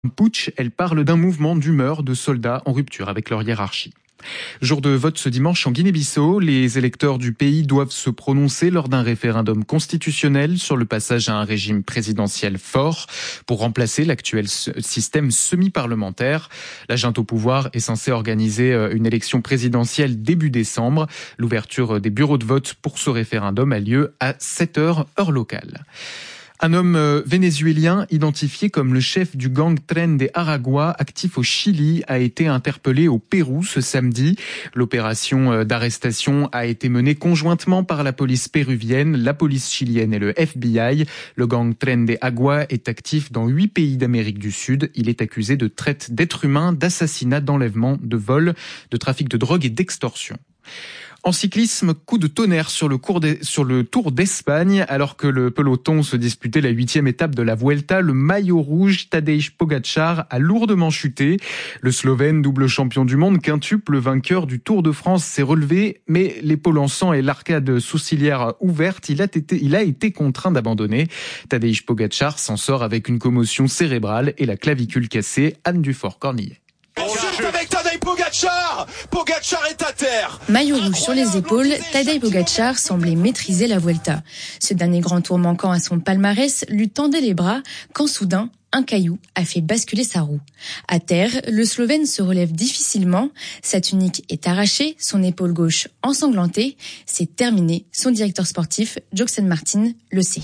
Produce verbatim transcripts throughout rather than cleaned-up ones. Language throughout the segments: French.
putsch, elle parle d'un mouvement d'humeur de soldats en rupture avec leur hiérarchie. Jour de vote ce dimanche en Guinée-Bissau, les électeurs du pays doivent se prononcer lors d'un référendum constitutionnel sur le passage à un régime présidentiel fort pour remplacer l'actuel système semi-parlementaire. La junte au pouvoir est censée organiser une élection présidentielle début décembre. L'ouverture des bureaux de vote pour ce référendum a lieu à sept heures heure locale. Un homme vénézuélien identifié comme le chef du gang Tren de Aragua, actif au Chili, a été interpellé au Pérou ce samedi. L'opération d'arrestation a été menée conjointement par la police péruvienne, la police chilienne et le F B I. Le gang Tren de Aragua est actif dans huit pays d'Amérique du Sud. Il est accusé de traite d'êtres humains, d'assassinat, d'enlèvement, de vol, de trafic de drogue et d'extorsion. En cyclisme, coup de tonnerre sur le, cours des, sur le Tour d'Espagne. Alors que le peloton se disputait la huitième étape de la Vuelta, le maillot rouge Tadej Pogačar a lourdement chuté. Le Slovène, double champion du monde, quintuple vainqueur du Tour de France, s'est relevé, mais l'épaule en sang et l'arcade sourcilière ouverte, il a été, il a été contraint d'abandonner. Tadej Pogačar s'en sort avec une commotion cérébrale et la clavicule cassée. Anne Dufort-Cornillet. Avec Tadej Pogačar, Pogačar est à terre. Maillot rouge sur les épaules, Tadej Pogačar semblait maîtriser la Vuelta. Ce dernier grand tour manquant à son palmarès lui tendait les bras quand soudain, un caillou a fait basculer sa roue. À terre, le Slovène se relève difficilement. Sa tunique est arrachée, son épaule gauche ensanglantée. C'est terminé. Son directeur sportif, Joxen Martin, le sait.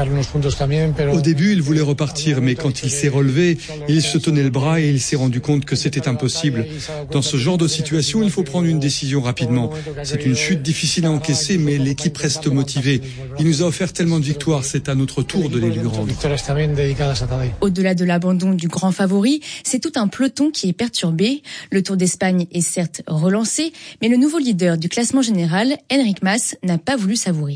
Au début, il voulait repartir, mais quand il s'est relevé, il se tenait le bras et il s'est rendu compte que c'était impossible. Dans ce genre de situation, il faut prendre une décision rapidement. C'est une chute difficile à encaisser, mais l'équipe reste motivée. Il nous a offert tellement de victoires, c'est à notre tour de les lui rendre. Au-delà de l'abandon du grand favori, c'est tout un peloton qui est perturbé. Le Tour d'Espagne est certes relancé, mais le nouveau leader du classement général, Enric Mas, n'a pas voulu savourer.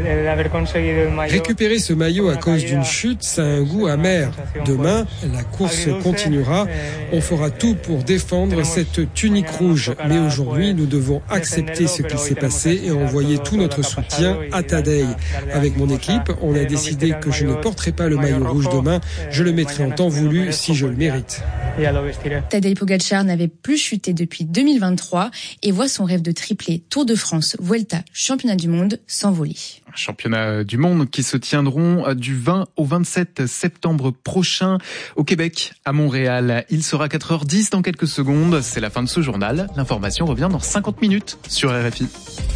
Récupérer ce maillot à cause d'une chute, ça a un goût amer. Demain, la course continuera. On fera tout pour défendre cette tunique rouge. Mais aujourd'hui, nous devons accepter ce qui s'est passé et envoyer tout notre soutien à Tadej. Avec mon équipe, on a décidé que je ne porterai pas le maillot rouge demain. Je le mettrai en temps voulu si je le mérite. Tadej Pogačar n'avait plus chuté depuis deux mille vingt-trois et voit son rêve de triplé Tour de France, Vuelta, Championnat du Monde s'envoler. Championnat du monde qui se tiendront du vingt au vingt-sept septembre prochain au Québec, à Montréal. Il sera quatre heures dix dans quelques secondes. C'est la fin de ce journal. L'information revient dans cinquante minutes sur R F I.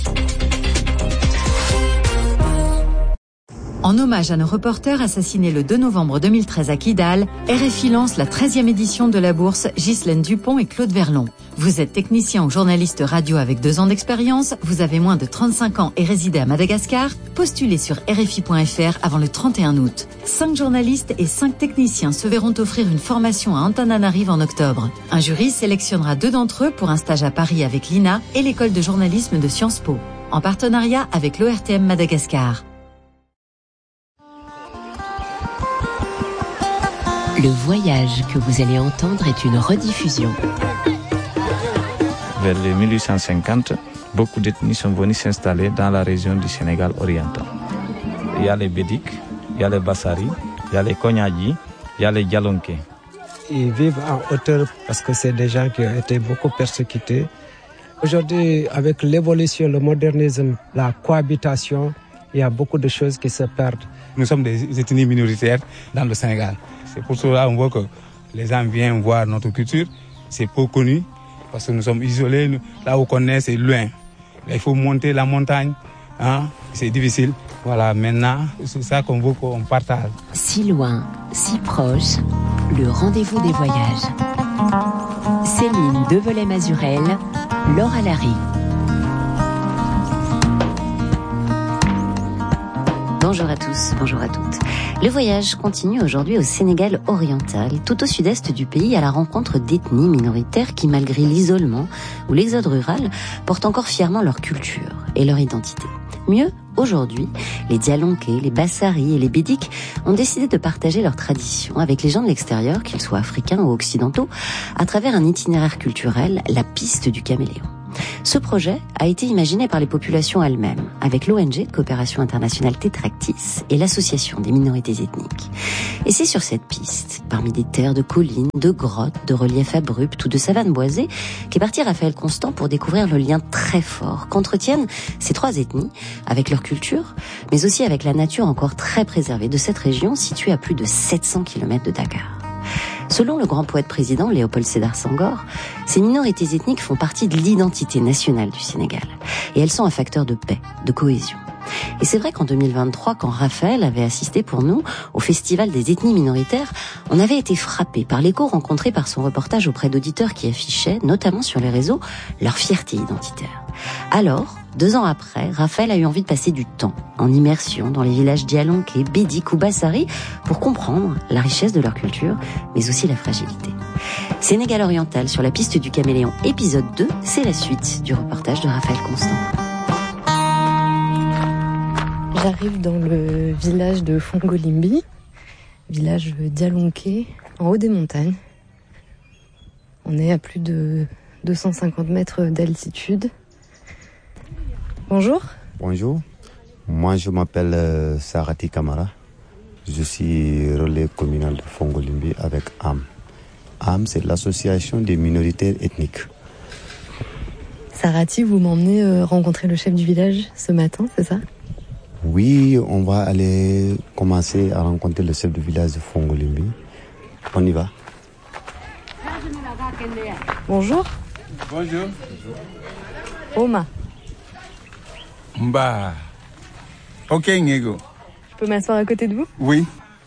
En hommage à nos reporters assassinés le deux novembre deux mille treize à Kidal, R F I lance la treizième édition de la bourse Ghislaine Dupont et Claude Verlon. Vous êtes technicien ou journaliste radio avec deux ans d'expérience, vous avez moins de trente-cinq ans et résidez à Madagascar, postulez sur R F I point F R avant le trente et un août. Cinq journalistes et cinq techniciens se verront offrir une formation à Antananarive en octobre. Un jury sélectionnera deux d'entre eux pour un stage à Paris avec l'I N A et l'école de journalisme de Sciences Po, en partenariat avec l'O R T M Madagascar. Le voyage que vous allez entendre est une rediffusion. Vers les mille huit cent cinquante, beaucoup d'ethnies sont venues s'installer dans la région du Sénégal oriental. Il y a les Bédiques, il y a les Bassari, il y a les Konyadji, il y a les Djalonké. Ils vivent en hauteur parce que c'est des gens qui ont été beaucoup persécutés. Aujourd'hui, avec l'évolution, le modernisme, la cohabitation, il y a beaucoup de choses qui se perdent. Nous sommes des ethnies minoritaires dans le Sénégal. C'est pour cela qu'on voit que les gens viennent voir notre culture. C'est peu connu parce que nous sommes isolés. Là où on est, c'est loin. Il faut monter la montagne. Hein? C'est difficile. Voilà, maintenant, c'est ça qu'on veut qu'on partage. Si loin, si proche, le rendez-vous des voyages. Céline Develay-Mazurel, Laura Larry. Bonjour à tous, bonjour à toutes. Le voyage continue aujourd'hui au Sénégal oriental, tout au sud-est du pays, à la rencontre d'ethnies minoritaires qui, malgré l'isolement ou l'exode rural, portent encore fièrement leur culture et leur identité. Mieux, aujourd'hui, les Djalonké, les Bassari et les Bédiques ont décidé de partager leurs traditions avec les gens de l'extérieur, qu'ils soient africains ou occidentaux, à travers un itinéraire culturel, la piste du caméléon. Ce projet a été imaginé par les populations elles-mêmes, avec l'O N G de coopération internationale Tetractis et l'Association des minorités ethniques. Et c'est sur cette piste, parmi des terres de collines, de grottes, de reliefs abrupts ou de savanes boisées, qu'est parti Raphaël Constant pour découvrir le lien très fort qu'entretiennent ces trois ethnies avec leur culture, mais aussi avec la nature encore très préservée de cette région située à plus de sept cents kilomètres de Dakar. Selon le grand poète président Léopold Sédar Senghor, ces minorités ethniques font partie de l'identité nationale du Sénégal. Et elles sont un facteur de paix, de cohésion. Et c'est vrai qu'en deux mille vingt-trois, quand Raphaël avait assisté pour nous au Festival des ethnies minoritaires, on avait été frappé par l'écho rencontré par son reportage auprès d'auditeurs qui affichaient, notamment sur les réseaux, leur fierté identitaire. Alors, deux ans après, Raphaël a eu envie de passer du temps en immersion dans les villages Dialonké, Bédik ou Bassari pour comprendre la richesse de leur culture, mais aussi la fragilité. Sénégal oriental sur la piste du caméléon, épisode deux, c'est la suite du reportage de Raphaël Constant. J'arrive dans le village de Fongolimbi, village Dialonké, en haut des montagnes. On est à plus de deux cent cinquante mètres d'altitude. Bonjour. Bonjour. Moi, je m'appelle euh, Sarati Kamara. Je suis relais communal de Fongolimbi avec A M. A M, c'est l'association des minorités ethniques. Sarati, vous m'emmenez euh, rencontrer le chef du village ce matin, c'est ça ? Oui, on va aller commencer à rencontrer le chef du village de Fongolimbi. On y va. Bonjour. Bonjour. Oma. Mba. Ok, Nego. Je peux m'asseoir à côté de vous ? Oui.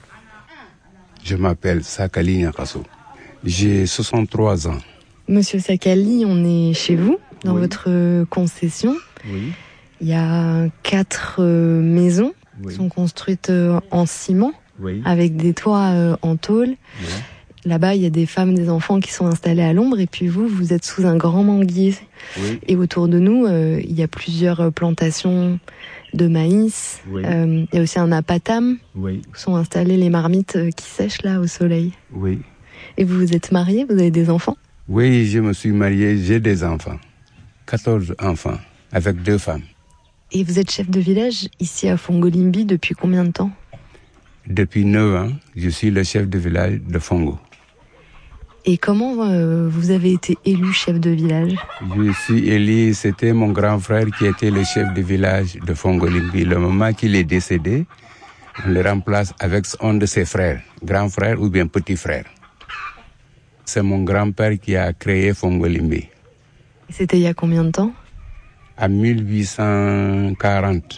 Je m'appelle Sakali Nyakasso. J'ai soixante-trois ans. Monsieur Sakali, on est chez vous, dans oui. votre concession. Oui. Il y a quatre euh, maisons oui. qui sont construites euh, en ciment, oui. avec des toits euh, en tôle. Oui. Là-bas, il y a des femmes, des enfants qui sont installés à l'ombre. Et puis vous, vous êtes sous un grand manguier. Oui. Et autour de nous, euh, il y a plusieurs plantations de maïs. Oui. Euh, il y a aussi un apatam Oui. où sont installées les marmites euh, qui sèchent là au soleil. Oui. Et vous vous êtes marié, vous avez des enfants ? Oui, je me suis marié, j'ai des enfants. quatorze enfants, avec deux femmes. Et vous êtes chef de village ici à Fongolimbi depuis combien de temps ? Depuis neuf ans, je suis le chef de village de Fongo. Et comment euh, vous avez été élu chef de village ? Je suis élu, c'était mon grand frère qui était le chef de village de Fongolimbi. Le moment qu'il est décédé, on le remplace avec un de ses frères, grand frère ou bien petit frère. C'est mon grand-père qui a créé Fongolimbi. C'était il y a combien de temps ? À mille huit cent quarante.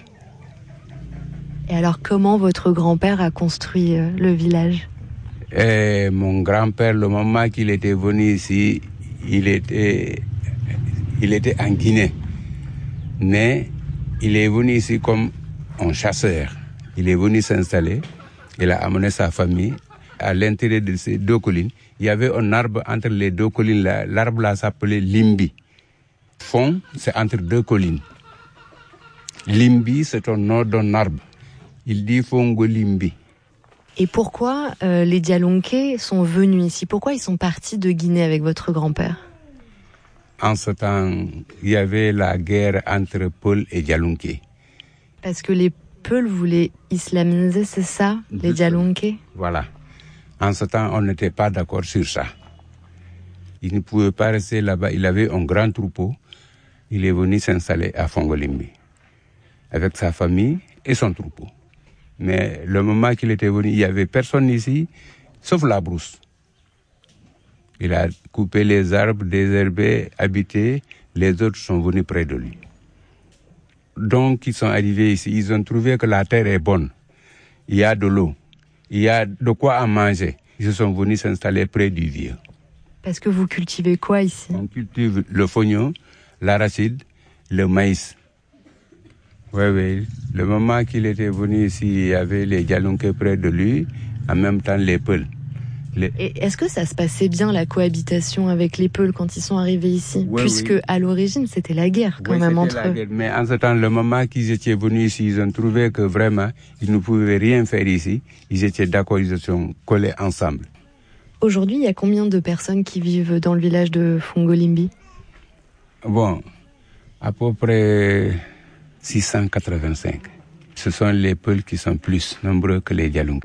Et alors, comment votre grand-père a construit euh, le village ? Et mon grand-père, le moment qu'il était venu ici, il était, il était en Guinée. Mais il est venu ici comme un chasseur. Il est venu s'installer. Il a amené sa famille à l'intérieur de ces deux collines. Il y avait un arbre entre les deux collines. L'arbre là s'appelait Limbi. Fond, c'est entre deux collines. Limbi, c'est un nom d'un arbre. Il dit Fongolimbi. Et pourquoi euh, les Dialonké sont venus ici ? Pourquoi ils sont partis de Guinée avec votre grand-père ? En ce temps, il y avait la guerre entre Peul et Dialonké. Parce que les Peuls voulaient islamiser, c'est ça, les Dialonké ? Voilà. En ce temps, on n'était pas d'accord sur ça. Il ne pouvait pas rester là-bas. Il avait un grand troupeau. Il est venu s'installer à Fongolimbi avec sa famille et son troupeau. Mais le moment qu'il était venu, il n'y avait personne ici, sauf la brousse. Il a coupé les arbres, désherbé, habité. Les autres sont venus près de lui. Donc, ils sont arrivés ici. Ils ont trouvé que la terre est bonne. Il y a de l'eau. Il y a de quoi à manger. Ils sont venus s'installer près du vieux. Parce que vous cultivez quoi ici ? On cultive le fognon, l'arachide, le maïs. Oui, oui. Le moment qu'il était venu ici, il y avait les Dialonké près de lui, en même temps les Peuls. Les... Et est-ce que ça se passait bien, la cohabitation avec les Peuls quand ils sont arrivés ici ? Oui, Puisque oui. À l'origine, c'était la guerre quand oui, même entre la eux. guerre. Mais en ce temps, le moment qu'ils étaient venus ici, ils ont trouvé que vraiment, ils ne pouvaient rien faire ici. Ils étaient d'accord, ils étaient collés ensemble. Aujourd'hui, il y a combien de personnes qui vivent dans le village de Fongolimbi ? Bon, À peu près six cent quatre-vingt-cinq. Ce sont les Peuls qui sont plus nombreux que les Dialounke.